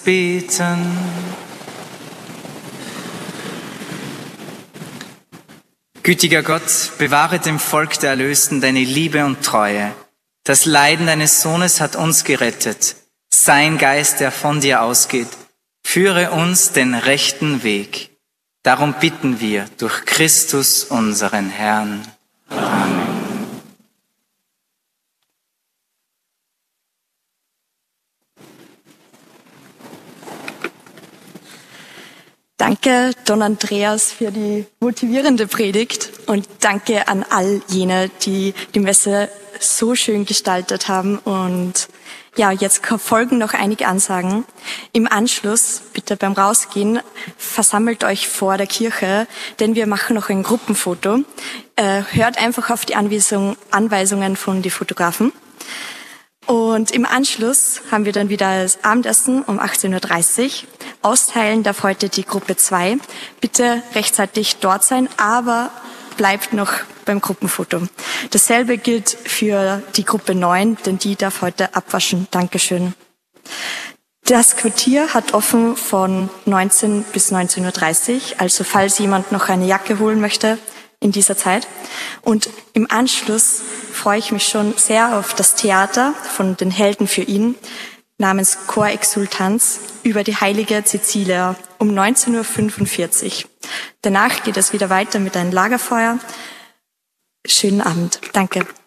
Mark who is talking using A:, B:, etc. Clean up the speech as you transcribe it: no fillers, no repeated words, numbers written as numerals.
A: beten. Gütiger Gott, bewahre dem Volk der Erlösten deine Liebe und Treue. Das Leiden deines Sohnes hat uns gerettet. Sein Geist, der von dir ausgeht, führe uns den rechten Weg. Darum bitten wir durch Christus, unseren Herrn. Amen.
B: Danke, Don Andreas, für die motivierende Predigt und danke an all jene, die die Messe so schön gestaltet haben. Und ja, jetzt folgen noch einige Ansagen. Im Anschluss, bitte beim Rausgehen, versammelt euch vor der Kirche, denn wir machen noch ein Gruppenfoto. Hört einfach auf die Anweisungen von den Fotografen. Und im Anschluss haben wir dann wieder das Abendessen um 18.30 Uhr. Austeilen darf heute die Gruppe 2. Bitte rechtzeitig dort sein, aber bleibt noch beim Gruppenfoto. Dasselbe gilt für die Gruppe 9, denn die darf heute abwaschen. Dankeschön. Das Quartier hat offen von 19 bis 19.30 Uhr, also falls jemand noch eine Jacke holen möchte in dieser Zeit. Und im Anschluss freue ich mich schon sehr auf das Theater von den Helden für ihn namens Chor Exultanz über die heilige Cecilia um 19.45 Uhr. Danach geht es wieder weiter mit einem Lagerfeuer. Schönen Abend. Danke.